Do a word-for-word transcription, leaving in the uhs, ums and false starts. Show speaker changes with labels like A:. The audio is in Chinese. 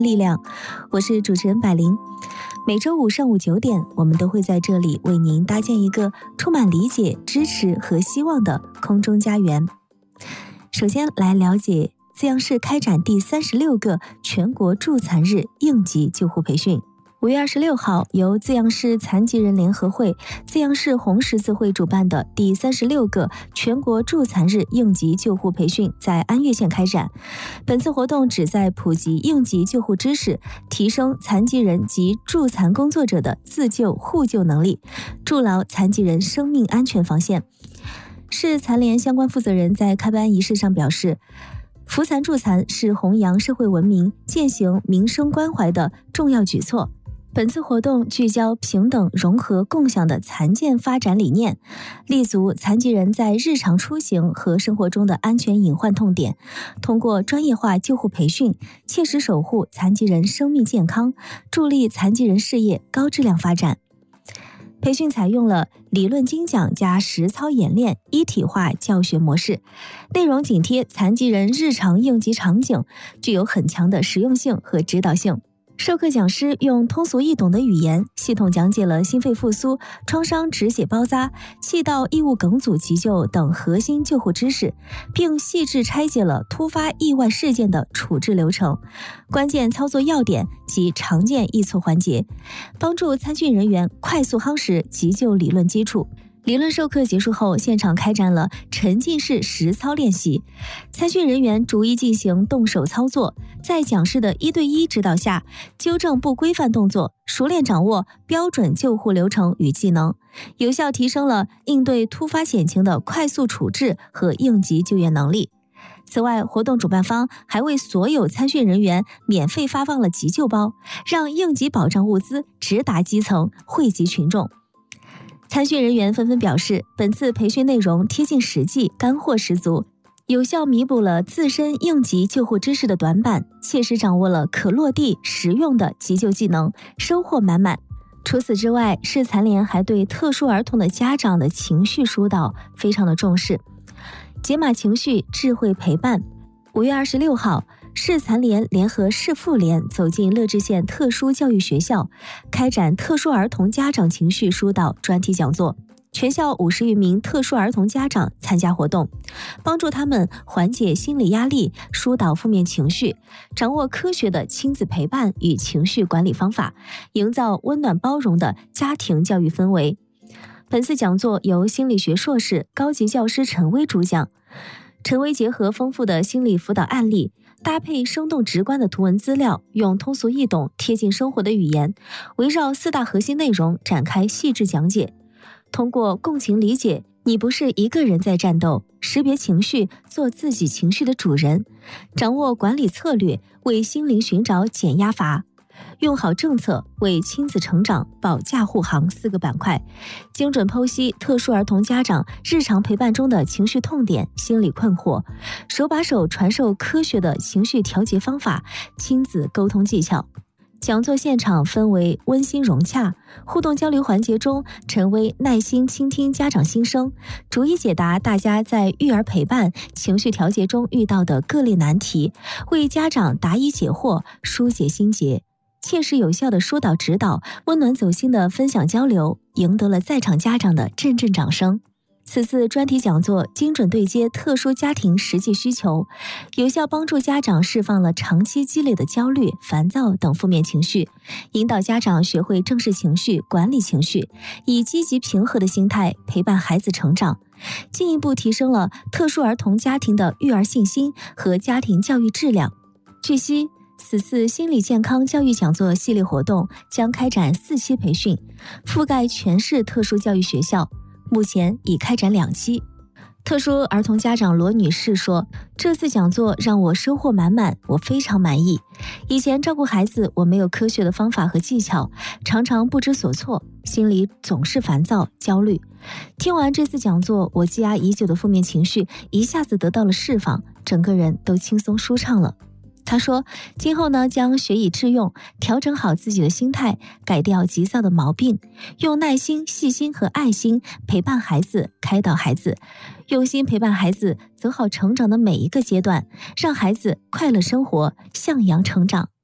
A: 力量。我是主持人百灵。每周五上午九点，我们都会在这里为您搭建一个充满理解、支持和希望的空中家园。首先来了解资阳市开展第三十六个全国助残日应急救护培训。五月二十六号，由资阳市残疾人联合会、资阳市红十字会主办的第三十六个全国助残日应急救护培训在安岳县开展。本次活动旨在普及应急救护知识，提升残疾人及助残工作者的自救互救能力，筑牢残疾人生命安全防线。市残联相关负责人在开班仪式上表示，扶残助残是弘扬社会文明、践行民生关怀的重要举措。本次活动聚焦平等、融合、共享的残健发展理念，立足残疾人在日常出行和生活中的安全隐患痛点，通过专业化救护培训，切实守护残疾人生命健康，助力残疾人事业高质量发展。培训采用了理论精讲加实操演练一体化教学模式，内容紧贴残疾人日常应急场景，具有很强的实用性和指导性。授课讲师用通俗易懂的语言，系统讲解了心肺复苏、创伤止血包扎、气道异物梗阻急救等核心救护知识，并细致拆解了突发意外事件的处置流程、关键操作要点及常见易错环节，帮助参训人员快速夯实急救理论基础。理论授课结束后，现场开展了沉浸式实操练习，参训人员逐一进行动手操作，在讲师的一对一指导下，纠正不规范动作，熟练掌握标准救护流程与技能，有效提升了应对突发险情的快速处置和应急救援能力。此外，活动主办方还为所有参训人员免费发放了急救包，让应急保障物资直达基层，惠及群众。参训人员纷纷表示，本次培训内容贴近实际，干货十足，有效弥补了自身应急救护知识的短板，切实掌握了可落地实用的急救技能，收获满满。除此之外，市残联还对特殊儿童的家长的情绪疏导非常的重视，解码情绪，智慧陪伴。五月二十六号，市残联联合市妇联走进乐至县特殊教育学校，开展特殊儿童家长情绪疏导专题讲座。全校五十余名特殊儿童家长参加活动，帮助他们缓解心理压力，疏导负面情绪，掌握科学的亲子陪伴与情绪管理方法，营造温暖包容的家庭教育氛围。本次讲座由心理学硕士、高级教师陈薇主讲。陈薇结合丰富的心理辅导案例，搭配生动直观的图文资料，用通俗易懂、贴近生活的语言，围绕四大核心内容展开细致讲解。通过共情理解，你不是一个人在战斗，识别情绪，做自己情绪的主人，掌握管理策略，为心灵寻找减压阀。用好政策，为亲子成长保驾护航四个板块，精准剖析特殊儿童家长日常陪伴中的情绪痛点、心理困惑，手把手传授科学的情绪调节方法、亲子沟通技巧。讲座现场氛围温馨融洽，互动交流环节中，陈薇耐心倾听家长心声，逐一解答大家在育儿陪伴、情绪调节中遇到的各类难题，为家长答疑解惑，疏解心结。切实有效的疏导指导，温暖走心的分享交流，赢得了在场家长的阵阵掌声。此次专题讲座精准对接特殊家庭实际需求，有效帮助家长释放了长期积累的焦虑、烦躁等负面情绪，引导家长学会正视情绪、管理情绪，以积极平和的心态陪伴孩子成长，进一步提升了特殊儿童家庭的育儿信心和家庭教育质量。据悉，此次心理健康教育讲座系列活动将开展四期培训，覆盖全市特殊教育学校，目前已开展两期。特殊儿童家长罗女士说，这次讲座让我收获满满，我非常满意。以前照顾孩子，我没有科学的方法和技巧，常常不知所措，心里总是烦躁、焦虑。听完这次讲座，我积压已久的负面情绪一下子得到了释放，整个人都轻松舒畅了。他说，今后呢将学以致用，调整好自己的心态，改掉急躁的毛病，用耐心、细心和爱心陪伴孩子，开导孩子，用心陪伴孩子走好成长的每一个阶段，让孩子快乐生活，向阳成长。